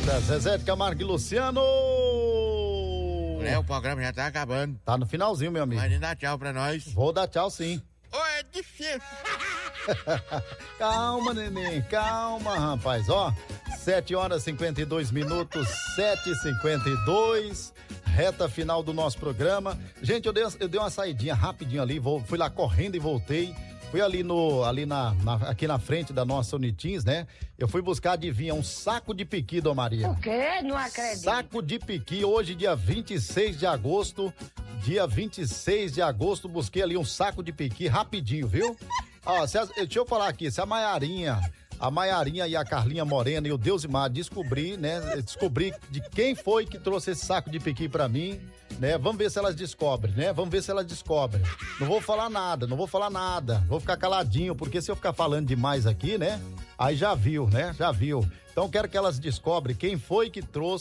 Eita, Zezé de Camargo e Luciano! O programa já tá acabando. Tá no finalzinho, meu amigo. Pode dar tchau pra nós. Vou dar tchau, sim. Oi, é difícil. Calma, neném, calma, rapaz, ó. 7h52, 7h52, reta final do nosso programa. Gente, eu dei uma saidinha rapidinho ali, fui lá correndo e voltei. Fui aqui na frente da nossa Unitins, né? Eu fui buscar, adivinha, um saco de piqui, Dona Maria. O quê? Não acredito. Saco de piqui, hoje dia 26 de agosto. Dia 26 de agosto, busquei ali um saco de piqui rapidinho, viu? Ó, deixa eu falar aqui, se a Maiarinha e a Carlinha Morena e o Deus e Mar descobri de quem foi que trouxe esse saco de piqui pra mim, né? Vamos ver se elas descobrem, né? Não vou falar nada, vou ficar caladinho, porque se eu ficar falando demais aqui, né? Aí já viu, né? Então quero que elas descobrem quem foi que trouxe